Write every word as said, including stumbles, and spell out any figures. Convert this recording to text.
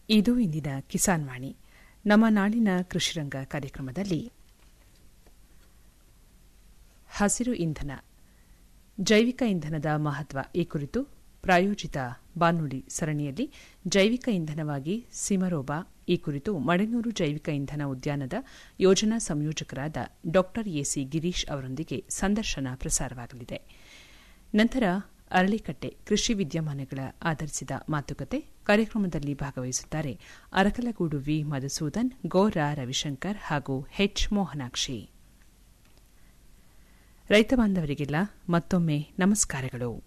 ಇದು ಇಂದಿನ ಕಿಸಾನ್ ವಾಣಿ. ನಮ್ಮ ನಾಳಿನ ಕೃಷಿರಂಗ ಕಾರ್ಯಕ್ರಮದಲ್ಲಿ ಹಸಿರು ಇಂಧನ, ಜೈವಿಕ ಇಂಧನದ ಮಹತ್ವ ಈ ಕುರಿತು ಪ್ರಾಯೋಜಿತ ಬಾನುಲಿ ಸರಣಿಯಲ್ಲಿ ಜೈವಿಕ ಇಂಧನವಾಗಿ ಸಿಮರೋಬಾ ಈ ಕುರಿತು ಮಡೆನೂರು ಜೈವಿಕ ಇಂಧನ ಉದ್ಯಾನದ ಯೋಜನಾ ಸಂಯೋಜಕರಾದ ಡಾ ಎಸಿ ಗಿರೀಶ್ ಅವರೊಂದಿಗೆ ಸಂದರ್ಶನ ಪ್ರಸಾರವಾಗಲಿದೆ. ನಂತರ ಅರಳಿಕಟ್ಟೆ ಕೃಷಿ ವಿದ್ಯಮಾನಗಳ ಆಧರಿಸಿದ ಮಾತುಕತೆ ಕಾರ್ಯಕ್ರಮದಲ್ಲಿ ಭಾಗವಹಿಸುತ್ತಾರೆ ಅರಕಲಗೂಡು ವಿ ಮಧುಸೂದನ್, ಗೋರಾ ರವಿಶಂಕರ್ ಹಾಗೂ ಹೆಚ್ ಮೋಹನಾಕ್ಷಿ. ರೈತ ಬಾಂಧವರಿಗೆಲ್ಲ ಮತ್ತೊಮ್ಮೆ ನಮಸ್ಕಾರಗಳು.